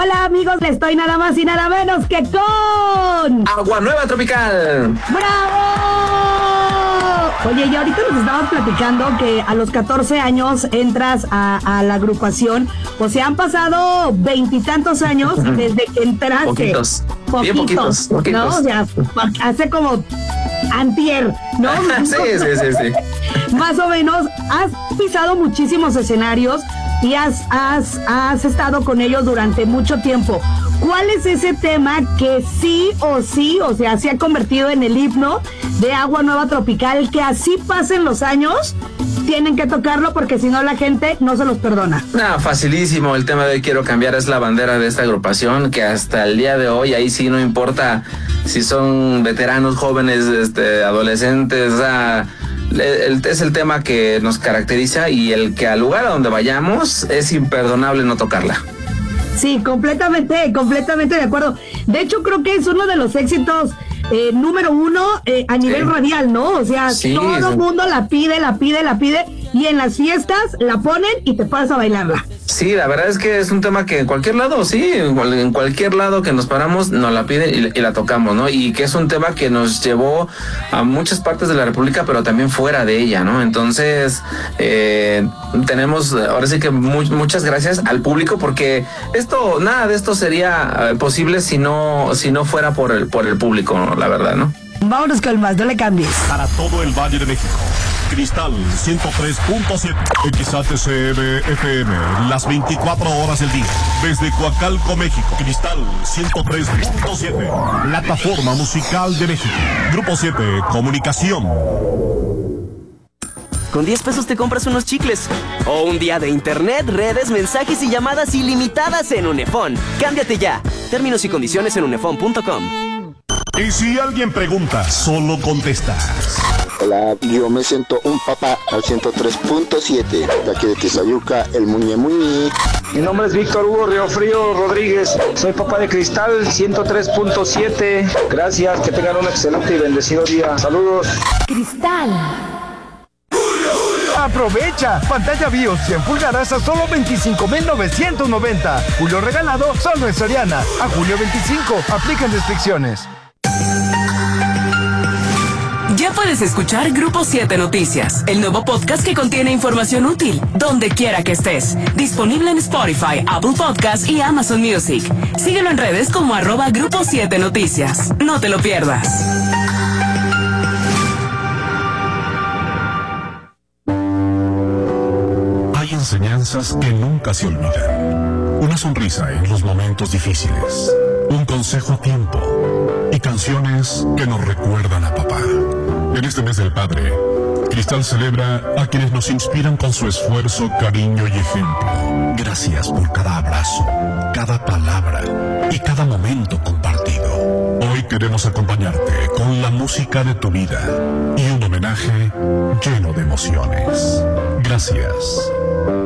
Hola amigos, estoy nada más y nada menos que con... Agua Nueva Tropical. ¡Bravo! Oye, y ahorita nos estabas platicando que a los 14 años entras a la agrupación. O sea, han pasado 20 y tantos años desde que entraste. Poquitos. Bien poquitos. ¿No? O sea, hace como antier, ¿no? Sí. Más o menos, has pisado muchísimos escenarios y has estado con ellos durante mucho tiempo. ¿Cuál es ese tema que sí, o sea, se ha convertido en el himno de Agua Nueva Tropical, que así pasen los años, tienen que tocarlo porque si no la gente no se los perdona? Facilísimo. El tema de hoy quiero cambiar es la bandera de esta agrupación, que hasta el día de hoy, ahí sí no importa si son veteranos, jóvenes, adolescentes, es el tema que nos caracteriza y el que al lugar a donde vayamos es imperdonable no tocarla. Sí, completamente de acuerdo. De hecho, creo que es uno de los éxitos número uno a nivel radial, ¿no? O sea, todo el mundo la pide, y en las fiestas la ponen y te paras a bailarla. Sí, la verdad es que es un tema que en cualquier lado, en cualquier lado que nos paramos nos la piden y la tocamos, ¿no? Y que es un tema que nos llevó a muchas partes de la República, pero también fuera de ella, ¿no? Entonces, tenemos, ahora sí que muchas gracias al público, porque nada de esto sería posible si no fuera por el público, ¿no? La verdad, ¿no? Vámonos con más, no le cambies. Para todo el Valle de México, Cristal 103.7 XHCM FM, las 24 horas del día. Desde Coacalco, México, Cristal 103.7, plataforma musical de México. Grupo 7, Comunicación. Con 10 pesos te compras unos chicles. O un día de internet, redes, mensajes y llamadas ilimitadas en Unefón. Cámbiate ya. Términos y condiciones en unefón.com. Y si alguien pregunta, solo contestas. Hola, yo me siento un papá al 103.7, de aquí de Tizayuca, el Muñe. Mi nombre es Víctor Hugo Riofrío Rodríguez, soy papá de Cristal 103.7. Gracias, que tengan un excelente y bendecido día. Saludos. Cristal. Aprovecha, pantalla BIOS 100 pulgadas a solo 25,990. Julio regalado solo en Soriana. A julio 25, aplican restricciones. Ya puedes escuchar Grupo 7 Noticias, el nuevo podcast que contiene información útil, donde quiera que estés. Disponible en Spotify, Apple Podcasts y Amazon Music. Síguelo en redes como @Grupo 7 Noticias. No te lo pierdas. Hay enseñanzas que nunca se olvidan. Una sonrisa en los momentos difíciles. Un consejo a tiempo. Y canciones que nos recuerdan a papá. En este mes del padre, Cristal celebra a quienes nos inspiran con su esfuerzo, cariño y ejemplo. Gracias por cada abrazo, cada palabra y cada momento compartido. Hoy queremos acompañarte con la música de tu vida y un homenaje lleno de emociones. Gracias.